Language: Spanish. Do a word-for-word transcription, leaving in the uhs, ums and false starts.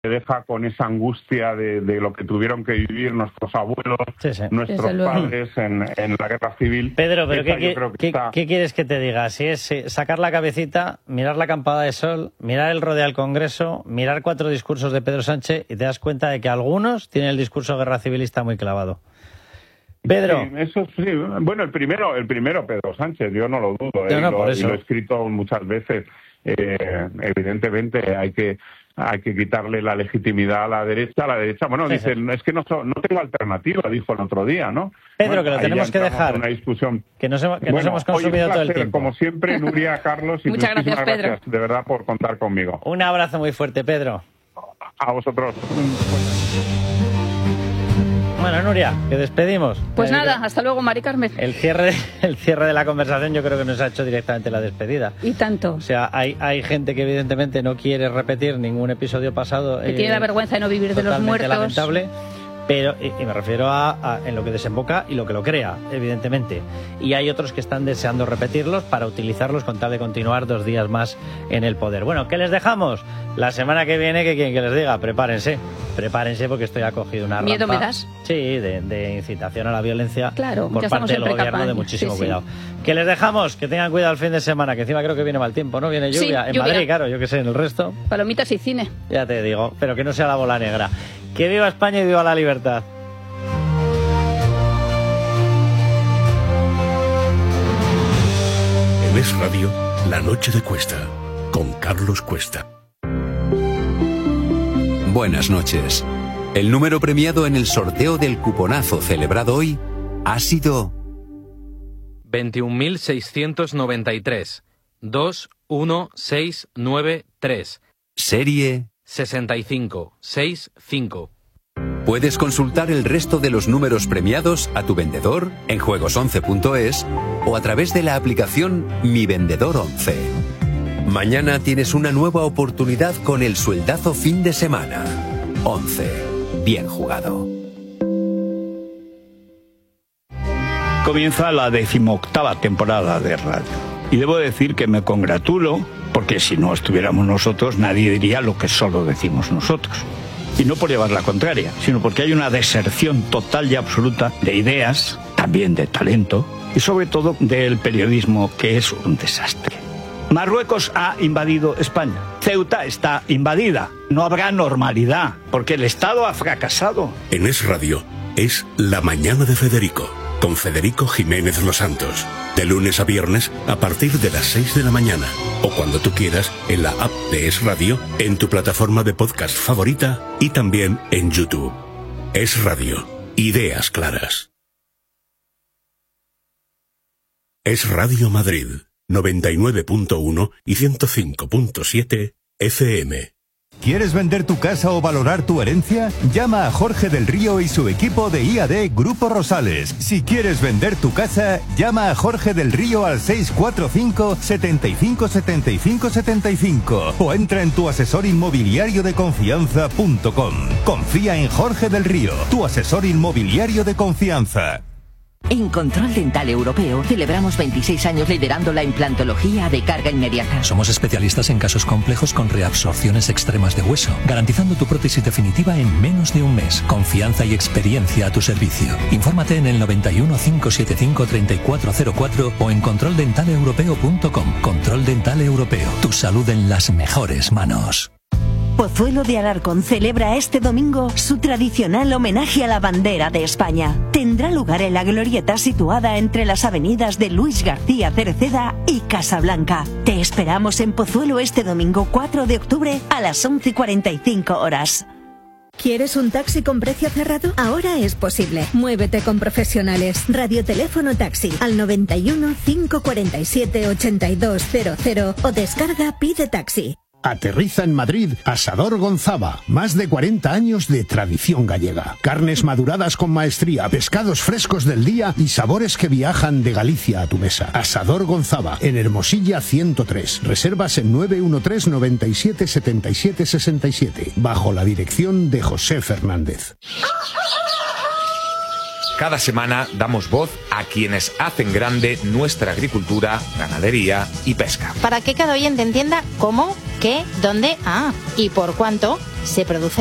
deja con esa angustia de, de lo que tuvieron que vivir nuestros abuelos, sí, sí. nuestros padres en, en la guerra civil. Pedro, pero ¿qué, qué, ¿qué, está... ¿qué quieres que te diga? Si es sacar la cabecita, mirar la acampada de sol, mirar el rodeo al Congreso, mirar cuatro discursos de Pedro Sánchez y te das cuenta de que algunos tienen el discurso guerra civilista muy clavado. Pedro. Sí, eso sí. Bueno, el primero, el primero Pedro Sánchez, yo no lo dudo, eh, no, no, lo, y lo he escrito muchas veces. Eh, evidentemente hay que hay que quitarle la legitimidad a la derecha. A la derecha, bueno, sí, dicen, sí. es que no, no tengo alternativa, dijo el otro día, ¿no? Pedro, bueno, que lo tenemos que dejar. Una discusión. Que nos, hemos, que bueno, nos hemos consumido todo el tiempo. Como siempre, Nuria, Carlos, y muchas muchísimas gracias, Pedro. gracias, de verdad, por contar conmigo. Un abrazo muy fuerte, Pedro. A vosotros. Bueno, Nuria, que despedimos. Pues eh, nada, hasta luego, Mari Carmen. El cierre, el cierre de la conversación yo creo que nos ha hecho directamente la despedida. Y tanto. O sea, hay, hay gente que evidentemente no quiere repetir ningún episodio pasado. Que eh, tiene la vergüenza de no vivir de los muertos. Lamentable. Pero, y, y me refiero a, a en lo que desemboca y lo que lo crea, evidentemente. Y hay otros que están deseando repetirlos para utilizarlos con tal de continuar dos días más en el poder. Bueno, ¿qué les dejamos? La semana que viene, que quien que les diga, prepárense, prepárense porque estoy acogido una ¿Miedo rampa, me das? Sí, de, de incitación a la violencia claro, por parte del gobierno, campaña. de muchísimo sí, cuidado. Sí. ¿Qué les dejamos? Que tengan cuidado el fin de semana, que encima creo que viene mal tiempo, ¿no? Viene lluvia. Sí, en lluvia. Madrid, claro, yo que sé, en el resto. Palomitas y cine. Ya te digo, pero que no sea la bola negra. Que viva España y viva la libertad. En Es Radio, La Noche de Cuesta, con Carlos Cuesta. Buenas noches. El número premiado en el sorteo del cuponazo celebrado hoy ha sido veintiún mil seiscientos noventa y tres, dos uno seis nueve tres. Serie sesenta y cinco sesenta y cinco. Puedes consultar el resto de los números premiados a tu vendedor en juegos once punto es o a través de la aplicación Mi Vendedor once. Mañana tienes una nueva oportunidad con el sueldazo fin de semana. once. Bien jugado. Comienza la decimoctava temporada de radio. Y debo decir que me congratulo, porque si no estuviéramos nosotros, nadie diría lo que solo decimos nosotros. Y no por llevar la contraria, sino porque hay una deserción total y absoluta de ideas, también de talento, y sobre todo del periodismo, que es un desastre. Marruecos ha invadido España. Ceuta está invadida. No habrá normalidad, porque el Estado ha fracasado. En Es Radio, es La Mañana de Federico, con Federico Jiménez Los Santos. De lunes a viernes, a partir de las seis de la mañana. O cuando tú quieras, en la app de Es Radio, en tu plataforma de podcast favorita y también en YouTube. Es Radio. Ideas claras. Es Radio Madrid. noventa y nueve punto uno y ciento cinco punto siete F M. ¿Quieres vender tu casa o valorar tu herencia? Llama a Jorge del Río y su equipo de I A D Grupo Rosales. Si quieres vender tu casa, llama a Jorge del Río al seis cuatro cinco, setenta y cinco, setenta y cinco, setenta y cinco o entra en tu asesor inmobiliario de confianza punto com. Confía en Jorge del Río, tu asesor inmobiliario de confianza. En Control Dental Europeo celebramos veintiséis años liderando la implantología de carga inmediata. Somos especialistas en casos complejos con reabsorciones extremas de hueso, garantizando tu prótesis definitiva en menos de un mes. Confianza y experiencia a tu servicio. Infórmate en el noventa y uno, cinco setenta y cinco, treinta y cuatro cero cuatro o en control dental europeo punto com. Control Dental Europeo. Tu salud en las mejores manos. Pozuelo de Alarcón celebra este domingo su tradicional homenaje a la bandera de España. Tendrá lugar en la glorieta situada entre las avenidas de Luis García Cerceda y Casablanca. Te esperamos en Pozuelo este domingo cuatro de octubre a las once cuarenta y cinco horas. ¿Quieres un taxi con precio cerrado? Ahora es posible. Muévete con profesionales. Radioteléfono taxi al noventa y uno, cinco cuarenta y siete, ochenta y dos cero cero o descarga Pide Taxi. Aterriza en Madrid Asador Gonzava, más de cuarenta años de tradición gallega. Carnes maduradas con maestría, pescados frescos del día y sabores que viajan de Galicia a tu mesa. Asador Gonzava, en Hermosilla ciento tres. Reservas en nueve uno tres, noventa y siete, setenta y siete, sesenta y siete, bajo la dirección de José Fernández. Cada semana damos voz a quienes hacen grande nuestra agricultura, ganadería y pesca. Para que cada oyente entienda cómo ¿Qué? ¿Dónde? Ah, ¿y por cuánto se produce